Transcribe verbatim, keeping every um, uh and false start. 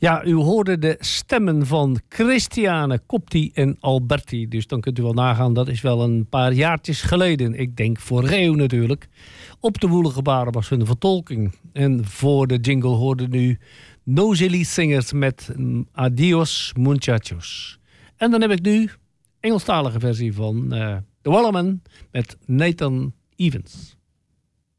Ja, u hoorde de stemmen van Christiane, Copti en Alberti. Dus dan kunt u wel nagaan, dat is wel een paar jaartjes geleden. Ik denk voor Reo natuurlijk. Op de woelige baren was hun vertolking. En voor de jingle hoorde nu No Silly Singers met Adios Muchachos. En dan heb ik nu Engelstalige versie van uh, The Wallaman met Nathan Evans.